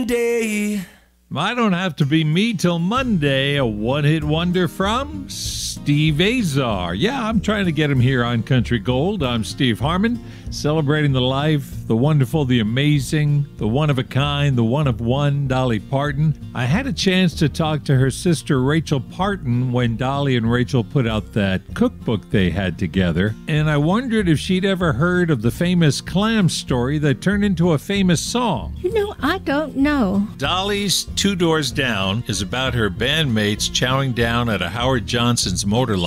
Monday. I don't have to be me till Monday, a one-hit wonder from Steve Azar. Yeah, I'm trying to get him here on Country Gold. I'm Steve Harmon, celebrating the life, the wonderful, the amazing, the one-of-a-kind, the one-of-one, Dolly Parton. I had a chance to talk to her sister, Rachel Parton, when Dolly and Rachel put out that cookbook they had together, and I wondered if she'd ever heard of the famous clam story that turned into a famous song. I don't know. Dolly's Two Doors Down is about her bandmates chowing down at a Howard Johnson's motor